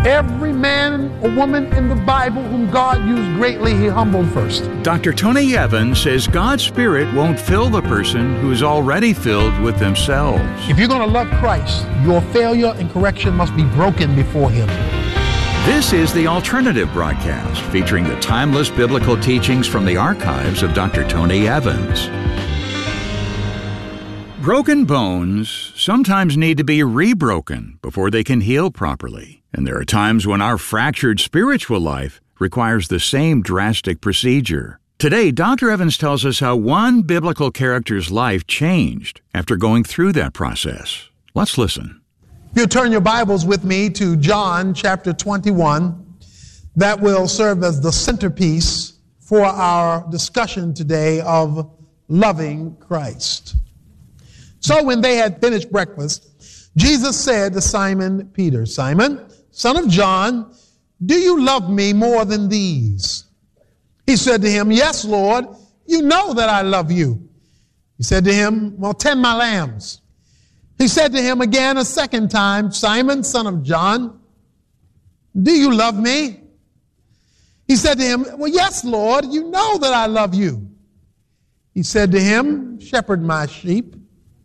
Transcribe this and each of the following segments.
Every man or woman in the Bible whom God used greatly, he humbled first. Dr. Tony Evans says God's Spirit won't fill the person who is already filled with themselves. If you're going to love Christ, your failure and correction must be broken before Him. This is The Alternative Broadcast, featuring the timeless biblical teachings from the archives of Dr. Tony Evans. Broken bones sometimes need to be rebroken before they can heal properly. And there are times when our fractured spiritual life requires the same drastic procedure. Today, Dr. Evans tells us how one biblical character's life changed after going through that process. Let's listen. If you'll turn your Bibles with me to John chapter 21, that will serve as the centerpiece for our discussion today of loving Christ. So when they had finished breakfast, Jesus said to Simon Peter, "Simon, son of John, do you love me more than these?" He said to him, "Yes, Lord, you know that I love you." He said to him, "Well, tend my lambs." He said to him again a second time, "Simon, son of John, do you love me?" He said to him, "Well, yes, Lord, you know that I love you." He said to him, "Shepherd my sheep."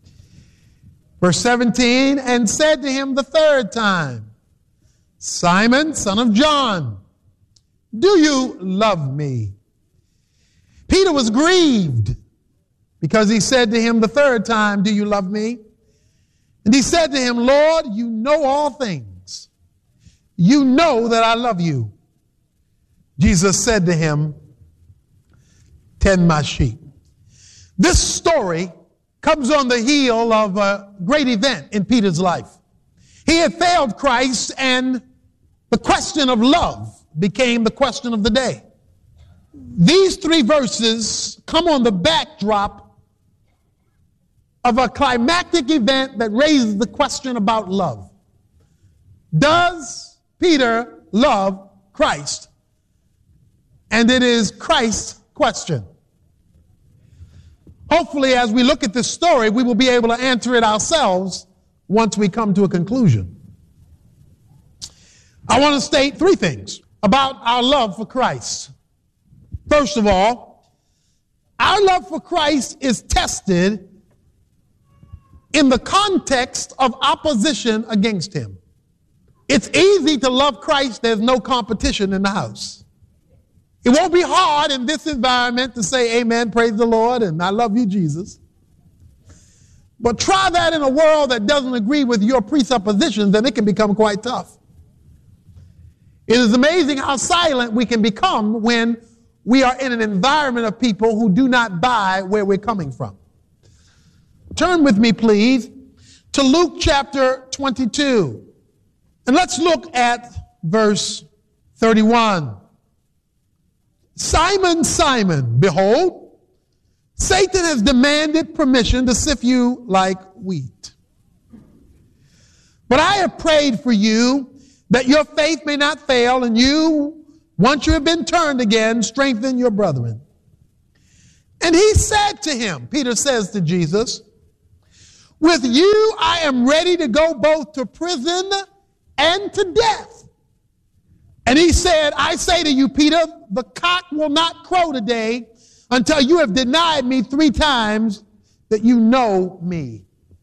Verse 17, and said to him the third time, "Simon, son of John, do you love me?" Peter was grieved because he said to him the third time, "Do you love me?" And he said to him, "Lord, you know all things. You know that I love you." Jesus said to him, "Tend my sheep." This story comes on the heel of a great event in Peter's life. He had failed Christ, and the question of love became the question of the day. These three verses come on the backdrop of a climactic event that raises the question about love. Does Peter love Christ? And it is Christ's question. Hopefully, as we look at this story, we will be able to answer it ourselves once we come to a conclusion. I want to state three things about our love for Christ. First of all, our love for Christ is tested in the context of opposition against Him. It's easy to love Christ. There's no competition in the house. It won't be hard in this environment to say amen, praise the Lord, and I love you, Jesus. But try that in a world that doesn't agree with your presuppositions, and it can become quite tough. It is amazing how silent we can become when we are in an environment of people who do not buy where we're coming from. Turn with me, please, to Luke chapter 22. And let's look at verse 31. "Simon, Simon, behold, Satan has demanded permission to sift you like wheat. But I have prayed for you that your faith may not fail, and you, once you have been turned again, strengthen your brethren." And he said to him, Peter says to Jesus, "With you I am ready to go both to prison and to death." And he said, "I say to you, Peter, the cock will not crow today until you have denied me 3 times that you know me."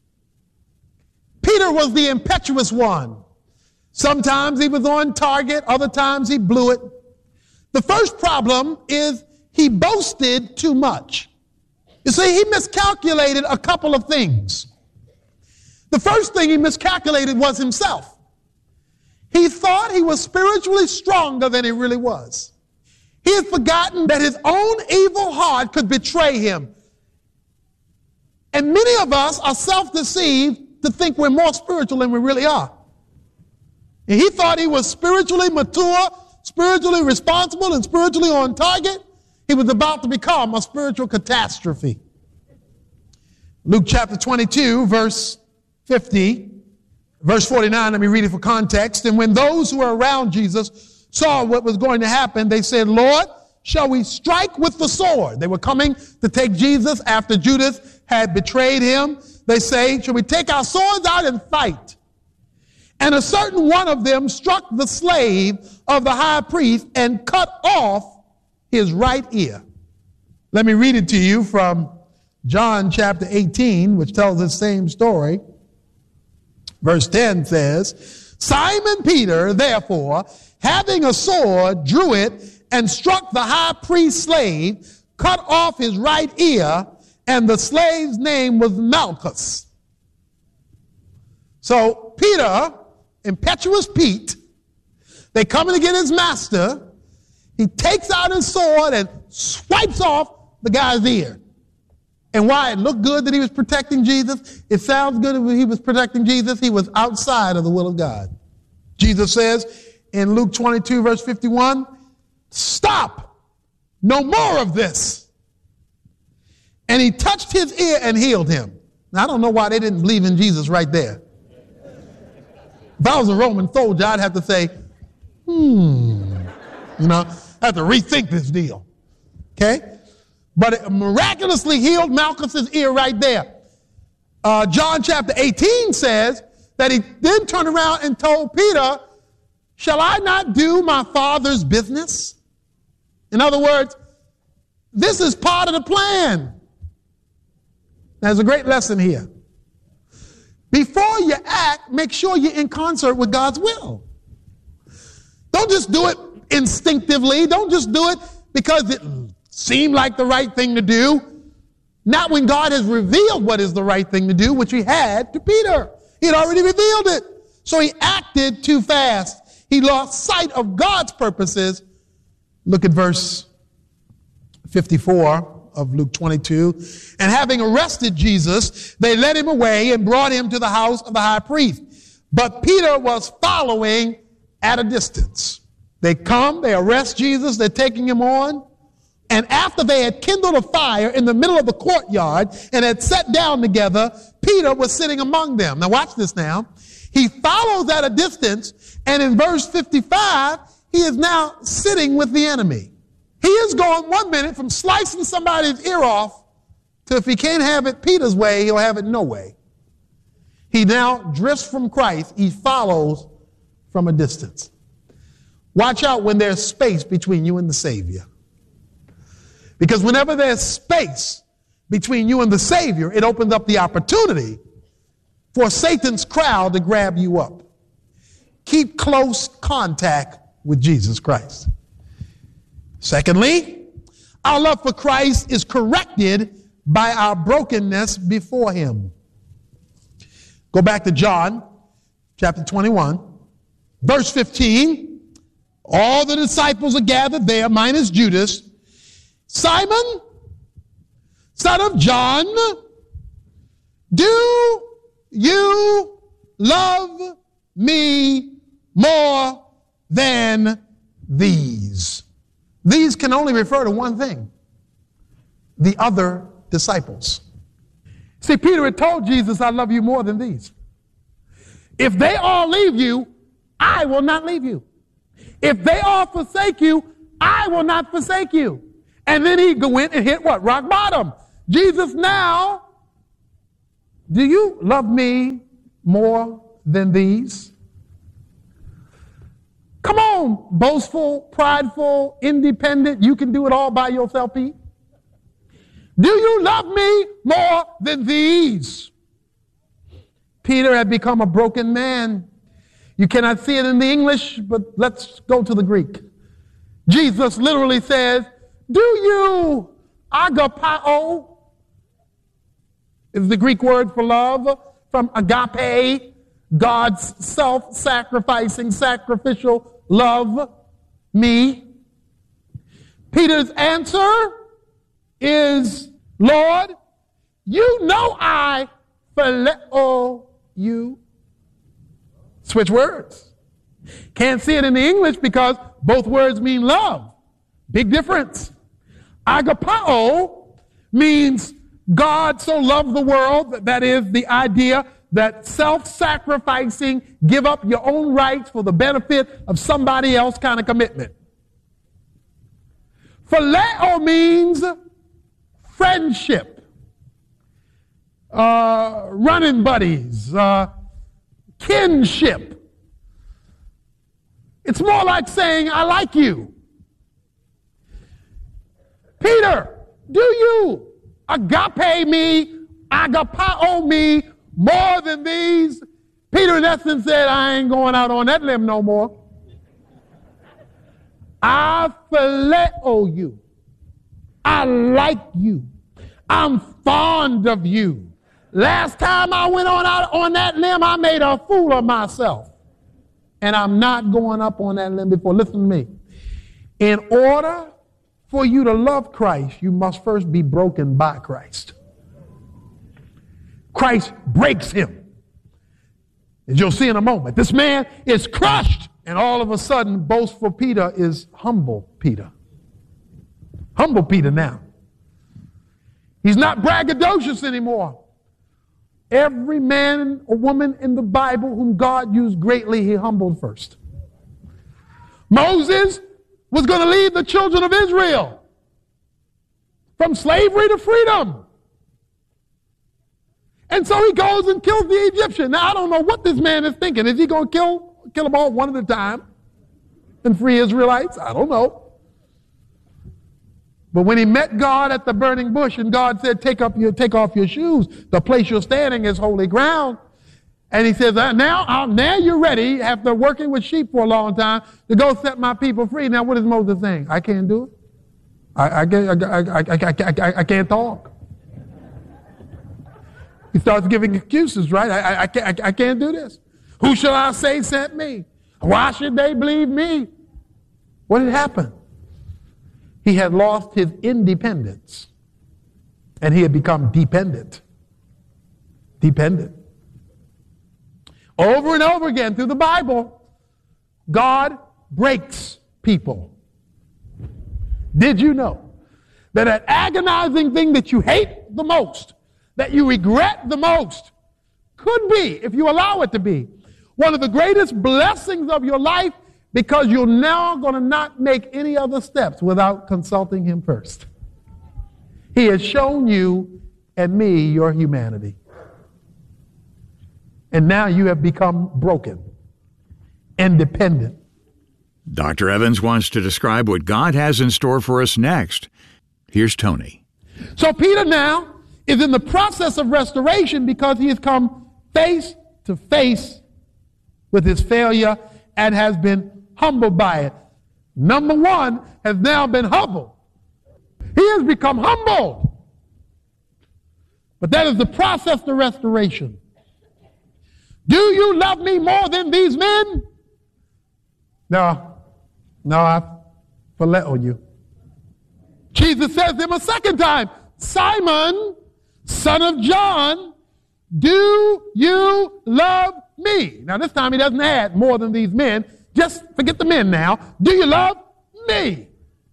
Peter was the impetuous one. Sometimes he was on target, other times he blew it. The first problem is he boasted too much. You see, he miscalculated a couple of things. The first thing he miscalculated was himself. He thought he was spiritually stronger than he really was. He had forgotten that his own evil heart could betray him. And many of us are self-deceived to think we're more spiritual than we really are. And he thought he was spiritually mature, spiritually responsible, and spiritually on target. He was about to become a spiritual catastrophe. Luke chapter 22, verse 50. Verse 49, let me read it for context. "And when those who were around Jesus saw what was going to happen, they said, 'Lord, shall we strike with the sword?'" They were coming to take Jesus after Judas had betrayed him. They say, "Shall we take our swords out and fight?" And a certain one of them struck the slave of the high priest and cut off his right ear. Let me read it to you from John chapter 18, which tells the same story. Verse 10 says, Simon Peter, therefore, having a sword, drew it and struck the high priest's slave, cut off his right ear, and the slave's name was Malchus. So Peter, impetuous Pete, they come to get his master. He takes out his sword and swipes off the guy's ear. And why? It looked good that he was protecting Jesus. It sounds good that he was protecting Jesus. He was outside of the will of God. Jesus says in Luke 22, verse 51, stop, no more of this. And he touched his ear and healed him. Now, I don't know why they didn't believe in Jesus right there. If I was a Roman soldier, I'd have to say, I have to rethink this deal. Okay? But it miraculously healed Malchus's ear right there. John chapter 18 says that he then turned around and told Peter, shall I not do my Father's business? In other words, this is part of the plan. There's a great lesson here. Before you act, make sure you're in concert with God's will. Don't just do it instinctively. Don't just do it because it seemed like the right thing to do. Not when God has revealed what is the right thing to do, which he had to Peter. He had already revealed it. So he acted too fast. He lost sight of God's purposes. Look at verse 54 of Luke 22. And having arrested Jesus, they led him away and brought him to the house of the high priest. But Peter was following at a distance. They come, they arrest Jesus, they're taking him on. And after they had kindled a fire in the middle of the courtyard and had sat down together, Peter was sitting among them. Now watch this now. He follows at a distance, and in verse 55, he is now sitting with the enemy. He is going 1 minute from slicing somebody's ear off to, if he can't have it Peter's way, he'll have it no way. He now drifts from Christ. He follows from a distance. Watch out when there's space between you and the Savior. Because whenever there's space between you and the Savior, it opens up the opportunity for Satan's crowd to grab you up. Keep close contact with Jesus Christ. Secondly, our love for Christ is corrected by our brokenness before him. Go back to John chapter 21, verse 15. All the disciples are gathered there, minus Judas. Simon, son of John, do you love me more than these? These can only refer to one thing: the other disciples. See, Peter had told Jesus, I love you more than these. If they all leave you, I will not leave you. If they all forsake you, I will not forsake you. And then he went and hit what? Rock bottom. Jesus, now, do you love me more than these? Come on, boastful, prideful, independent. You can do it all by yourself, Pete. Do you love me more than these? Peter had become a broken man. You cannot see it in the English, but let's go to the Greek. Jesus literally says, do you agapao, is the Greek word for love, from agape, God's self-sacrificing, sacrificial love, me? Peter's answer is, Lord, you know I phileo you. Switch words. Can't see it in the English because both words mean love. Big difference. Agapao means God so loved the world, that is the idea that self-sacrificing, give up your own rights for the benefit of somebody else kind of commitment. Phileo means friendship, running buddies, kinship. It's more like saying, I like you. Peter, do you agape me, agapao me more than these? Peter, in essence, said, I ain't going out on that limb no more. I phileo you. I like you. I'm fond of you. Last time I went out on that limb, I made a fool of myself. And I'm not going up on that limb before. Listen to me. In order for you to love Christ, you must first be broken by Christ. Christ breaks him. As you'll see in a moment, this man is crushed, and all of a sudden, boastful Peter is humble Peter. Humble Peter now. He's not braggadocious anymore. Every man or woman in the Bible whom God used greatly, he humbled first. Moses was going to lead the children of Israel from slavery to freedom. And so he goes and kills the Egyptian. Now, I don't know what this man is thinking. Is he going to kill them all one at a time and free Israelites? I don't know. But when he met God at the burning bush and God said, take off your shoes. The place you're standing is holy ground. And he says, now you're ready, after working with sheep for a long time, to go set my people free. Now, what is Moses saying? I can't do it. I can't talk. He starts giving excuses, right? I can't do this. Who shall I say sent me? Why should they believe me? What had happened? He had lost his independence, and he had become dependent. Dependent. Over and over again through the Bible, God breaks people. Did you know that an agonizing thing that you hate the most, that you regret the most, could be, if you allow it to be, one of the greatest blessings of your life, because you're now going to not make any other steps without consulting him first. He has shown you and me your humanity. And now you have become broken, independent. Dr. Evans wants to describe what God has in store for us next. Here's Tony. So Peter now is in the process of restoration because he has come face to face with his failure and has been humbled by it. Number one has now been humbled. He has become humbled. But that is the process to restoration. Do you love me more than these men? No, I phileo you. Jesus says to him a second time, Simon, son of John, do you love me? Now this time he doesn't add more than these men. Just forget the men now. Do you love me?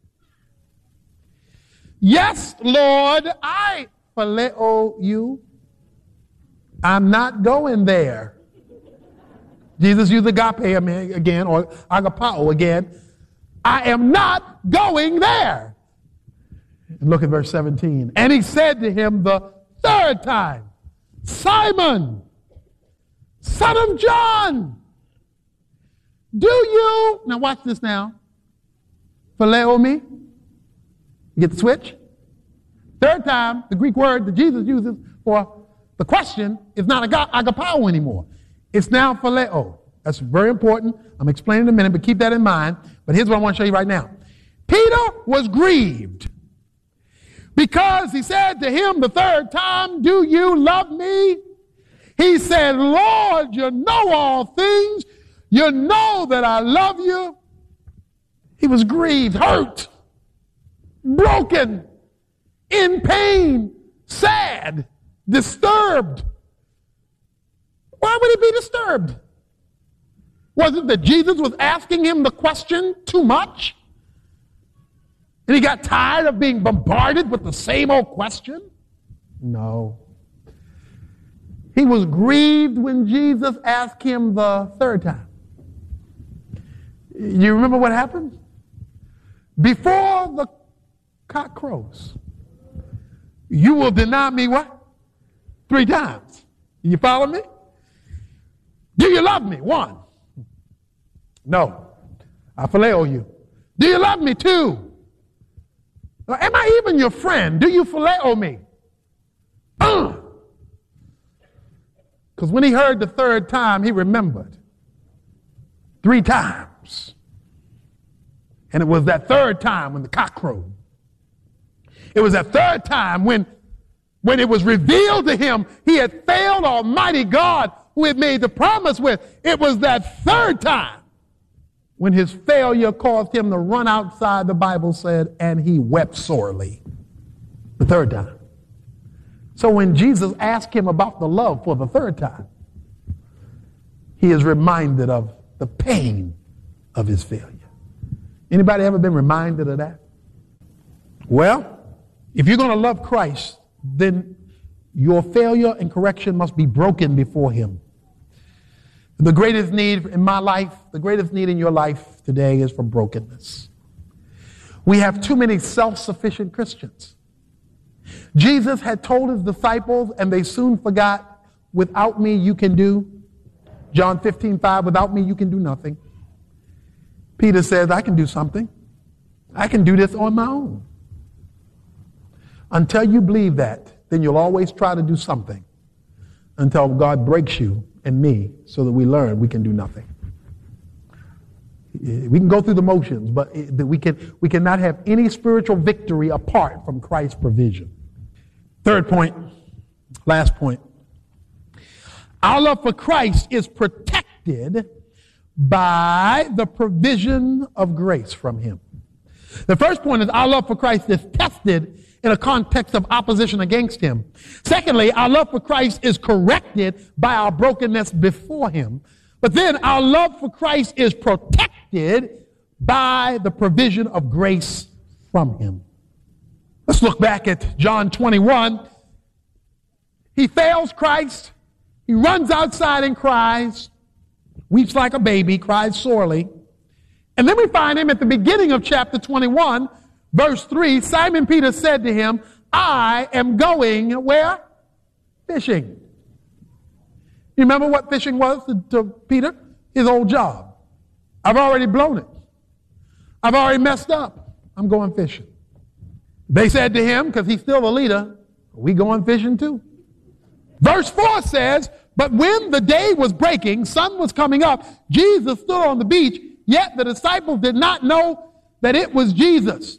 Yes, Lord, I phileo you. I'm not going there. Jesus used agape again, or agapao again. I am not going there. And look at verse 17. And he said to him the third time, Simon, son of John, do you, now watch this now, phileo me? You get the switch? Third time, the Greek word that Jesus uses for the question is not agapao anymore. It's now phileo. That's very important. I'm explaining in a minute, but keep that in mind. But here's what I want to show you right now. Peter was grieved because he said to him the third time, do you love me? He said, Lord, you know all things. You know that I love you. He was grieved, hurt, broken, in pain, sad, disturbed. Why would he be disturbed? Was it that Jesus was asking him the question too much? And he got tired of being bombarded with the same old question? No. He was grieved when Jesus asked him the third time. You remember what happened? Before the cock crows, you will deny me what? 3 times. You follow me? Do you love me? 1. No. I phileo you. Do you love me too? Am I even your friend? Do you phileo me? Because when he heard the third time, he remembered 3 times. And it was that third time when the cock crowed. It was that third time when it was revealed to him he had failed Almighty God who had made the promise with. It was that third time when his failure caused him to run outside, the Bible said, and he wept sorely. The third time. So when Jesus asked him about the love for the third time, he is reminded of the pain of his failure. Anybody ever been reminded of that? Well, if you're going to love Christ, then your failure and correction must be broken before him. The greatest need in my life, the greatest need in your life today is for brokenness. We have too many self-sufficient Christians. Jesus had told his disciples, and they soon forgot, without me you can do. John 15:5, without me you can do nothing. Peter says, I can do something. I can do this on my own. Until you believe that, then you'll always try to do something until God breaks you and me so that we learn we can do nothing. We can go through the motions, but we cannot have any spiritual victory apart from Christ's provision. Third point, last point. Our love for Christ is protected by the provision of grace from him. The first point is our love for Christ is tested in a context of opposition against him. Secondly, our love for Christ is corrected by our brokenness before him. But then our love for Christ is protected by the provision of grace from him. Let's look back at John 21. He fails Christ. He runs outside and cries, weeps like a baby, cries sorely. And then we find him at the beginning of chapter 21, verse 3, Simon Peter said to him, I am going where? Fishing. You remember what fishing was to Peter? His old job. I've already blown it. I've already messed up. I'm going fishing. They said to him, because he's still the leader, are we going fishing too? Verse 4 says, but when the day was breaking, sun was coming up, Jesus stood on the beach, yet the disciples did not know that it was Jesus.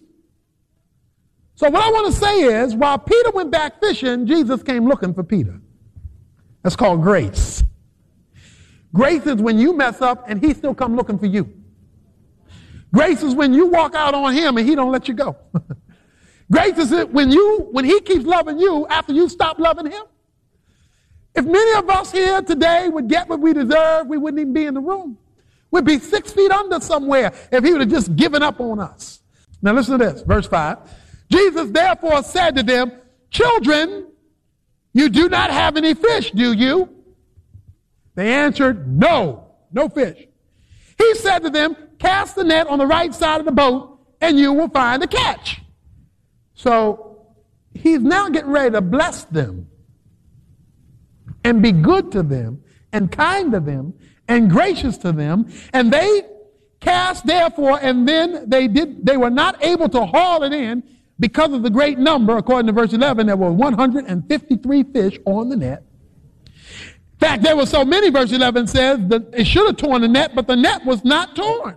So what I want to say is, while Peter went back fishing, Jesus came looking for Peter. That's called grace. Grace is when you mess up and he still come looking for you. Grace is when you walk out on him and he don't let you go. Grace is when he keeps loving you after you stop loving him. If many of us here today would get what we deserve, we wouldn't even be in the room. We'd be 6 feet under somewhere if he would have just given up on us. Now listen to this, verse 5. Jesus therefore said to them, children, you do not have any fish, do you? They answered, no fish. He said to them, cast the net on the right side of the boat and you will find a catch. So he's now getting ready to bless them and be good to them and kind to them and gracious to them. And they cast therefore, and then they were not able to haul it in because of the great number. According to verse 11, there were 153 fish on the net. In fact, there were so many, verse 11 says, that it should have torn the net, but the net was not torn.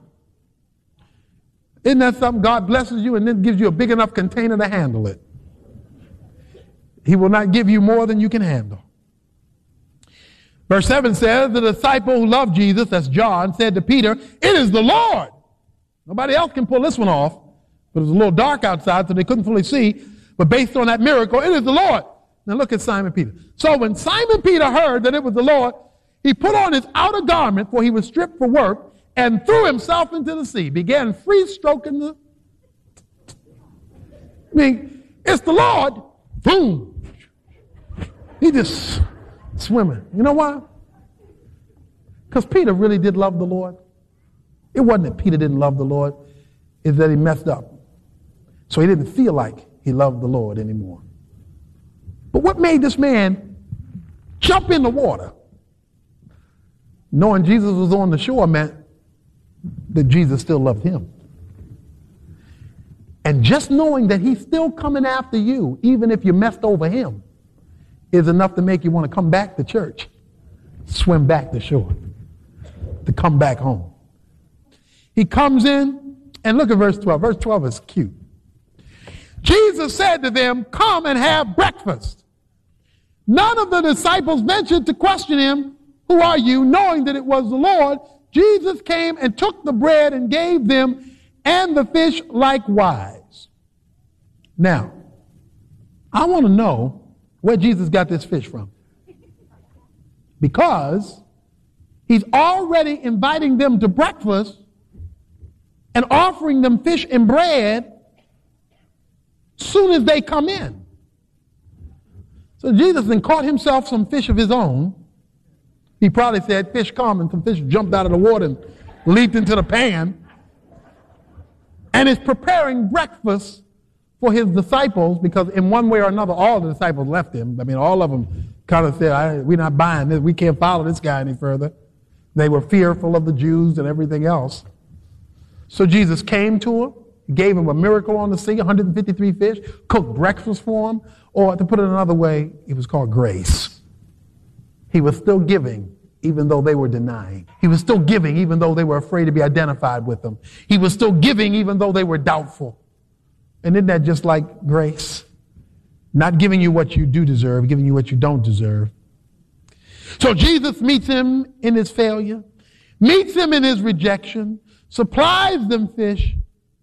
Isn't that something? God blesses you and then gives you a big enough container to handle it. He will not give you more than you can handle. Verse 7 says, the disciple who loved Jesus, that's John, said to Peter, it is the Lord. Nobody else can pull this one off, but it was a little dark outside, so they couldn't fully see. But based on that miracle, it is the Lord. Now look at Simon Peter. So when Simon Peter heard that it was the Lord, he put on his outer garment, for he was stripped for work, and threw himself into the sea, began free stroking the... it's the Lord. Boom. He just... swimming. You know why? Because Peter really did love the Lord. It wasn't that Peter didn't love the Lord. It's that he messed up. So he didn't feel like he loved the Lord anymore. But what made this man jump in the water, knowing Jesus was on the shore, meant that Jesus still loved him. And just knowing that he's still coming after you, even if you messed over him, is enough to make you want to come back to church, swim back to shore, to come back home. He comes in, and look at verse 12. Verse 12 is cute. Jesus said to them, "Come and have breakfast." None of the disciples ventured to question him, "Who are you?" knowing that it was the Lord. Jesus came and took the bread and gave them, and the fish likewise. Now, I want to know where Jesus got this fish from. Because he's already inviting them to breakfast and offering them fish and bread soon as they come in. So Jesus then caught himself some fish of his own. He probably said, "Fish come," and some fish jumped out of the water and leaped into the pan. And is preparing breakfast for his disciples, because in one way or another, all the disciples left him. I mean, all of them kind of said, "We're not buying this. We can't follow this guy any further." They were fearful of the Jews and everything else. So Jesus came to them, gave him a miracle on the sea, 153 fish, cooked breakfast for him, or to put it another way, it was called grace. He was still giving, even though they were denying. He was still giving, even though they were afraid to be identified with him. He was still giving, even though they were doubtful. And isn't that just like grace? Not giving you what you do deserve, giving you what you don't deserve. So Jesus meets him in his failure, meets him in his rejection, supplies them fish.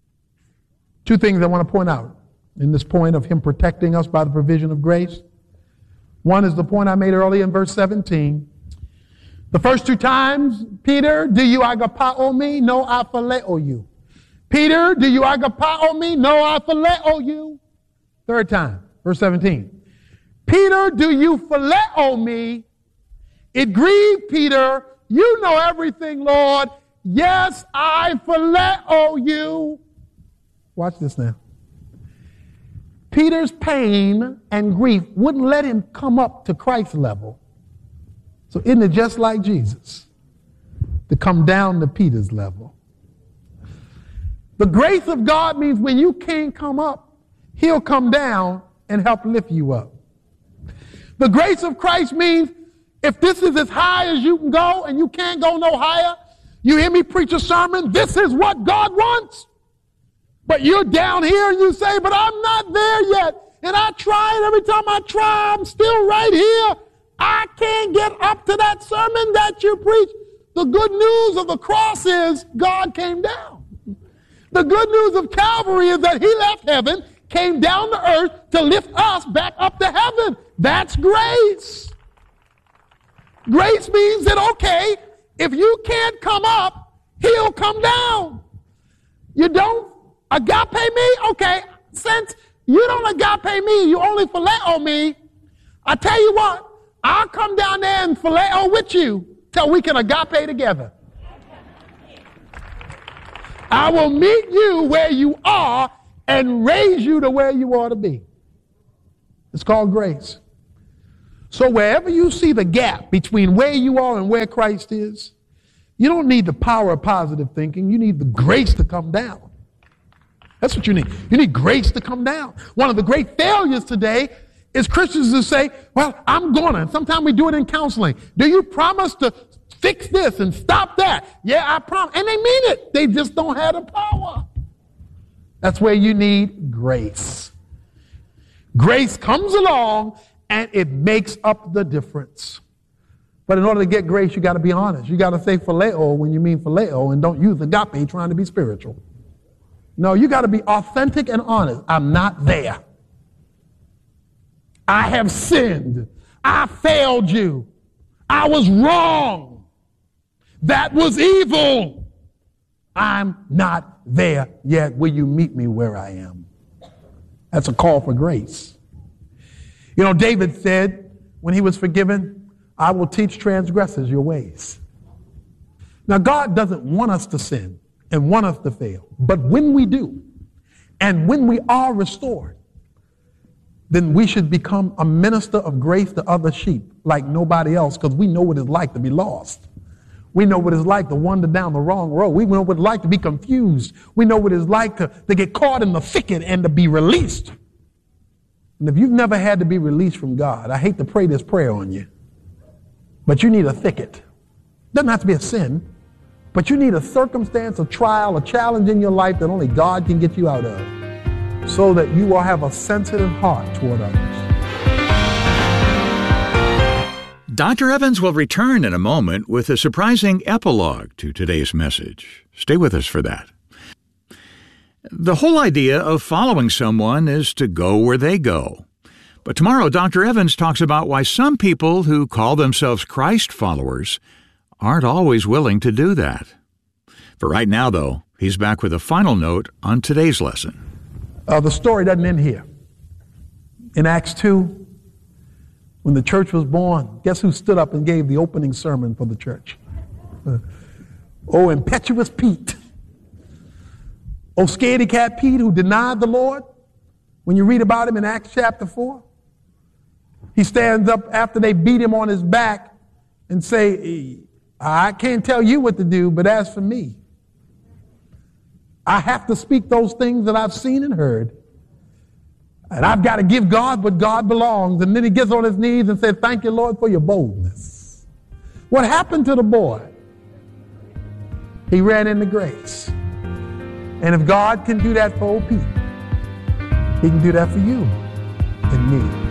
Two things I want to point out in this point of him protecting us by the provision of grace. One is the point I made earlier in verse 17. The first two times, "Peter, do you agapao me? No, I phileo you." "Peter, do you agapao me? No, I phileo you." Third time, verse 17. "Peter, do you phileo me?" It grieved Peter. "You know everything, Lord." "Yes, I phileo you." Watch this now. Peter's pain and grief wouldn't let him come up to Christ's level. So isn't it just like Jesus to come down to Peter's level? The grace of God means when you can't come up, he'll come down and help lift you up. The grace of Christ means if this is as high as you can go and you can't go no higher, you hear me preach a sermon, this is what God wants. But you're down here and you say, "But I'm not there yet. And I try, and every time I try, I'm still right here. I can't get up to that sermon that you preach." The good news of the cross is God came down. The good news of Calvary is that he left heaven, came down to earth to lift us back up to heaven. That's grace. Grace means that, okay, if you can't come up, he'll come down. You don't agape me? Okay, since you don't agape me, you only phileo me, I tell you what, I'll come down there and phileo with you till we can agape together. I will meet you where you are and raise you to where you ought to be. It's called grace. So wherever you see the gap between where you are and where Christ is, you don't need the power of positive thinking. You need the grace to come down. That's what you need. You need grace to come down. One of the great failures today is Christians who say, "Well, I'm going to." Sometimes we do it in counseling. "Do you promise to fix this and stop that?" "Yeah, I promise." And they mean it. They just don't have the power. That's where you need grace. Grace comes along and it makes up the difference. But in order to get grace, you got to be honest. You got to say phileo when you mean phileo, and don't use agape trying to be spiritual. No, you got to be authentic and honest. I'm not there. I have sinned. I failed you. I was wrong. That was evil. I'm not there yet. Will you meet me where I am? That's a call for grace. You know, David said when he was forgiven, "I will teach transgressors your ways." Now, God doesn't want us to sin and want us to fail. But when we do, and when we are restored, then we should become a minister of grace to other sheep like nobody else, because we know what it's like to be lost. We know what it's like to wander down the wrong road. We know what it's like to be confused. We know what it's like to get caught in the thicket and to be released. And if you've never had to be released from God, I hate to pray this prayer on you, but you need a thicket. Doesn't have to be a sin, but you need a circumstance, a trial, a challenge in your life that only God can get you out of, so that you will have a sensitive heart toward others. Dr. Evans will return in a moment with a surprising epilogue to today's message. Stay with us for that. The whole idea of following someone is to go where they go. But tomorrow, Dr. Evans talks about why some people who call themselves Christ followers aren't always willing to do that. For right now, though, he's back with a final note on today's lesson. The story doesn't end here. In Acts 2, when the church was born, guess who stood up and gave the opening sermon for the church? Oh, impetuous Pete. Oh, scaredy cat Pete, who denied the Lord. When you read about him in Acts chapter 4, he stands up after they beat him on his back and say, I can't tell you what to do, but as for me, I have to speak those things that I've seen and heard. And I've got to give God what God belongs. And then he gets on his knees and says, thank you, Lord, for your boldness. What happened to the boy? He ran into grace. And if God can do that for old Pete, he can do that for you and me.